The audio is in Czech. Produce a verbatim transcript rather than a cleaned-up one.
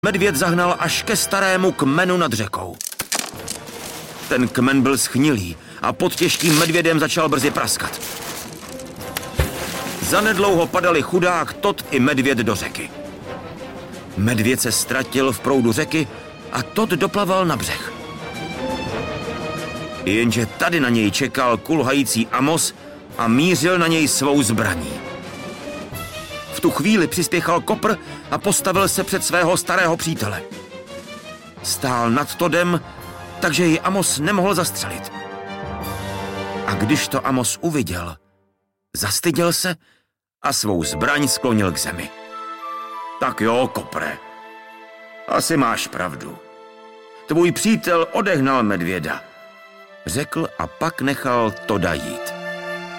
medvěd zahnal až ke starému kmenu nad řekou. Ten kmen byl schnilý a pod těžkým medvědem začal brzy praskat. Zanedlouho padali chudák Tot i medvěd do řeky. Medvěd se ztratil v proudu řeky a Tot doplaval na břeh. Jenže tady na něj čekal kulhající Amos a mířil na něj svou zbraní. V tu chvíli přispěchal kopr a postavil se před svého starého přítele. Stál nad Todem, takže ji Amos nemohl zastřelit. A když to Amos uviděl, zastyděl se a svou zbraň sklonil k zemi. Tak jo, kopre, asi máš pravdu. Tvůj přítel odehnal medvěda, řekl a pak nechal Toda jít.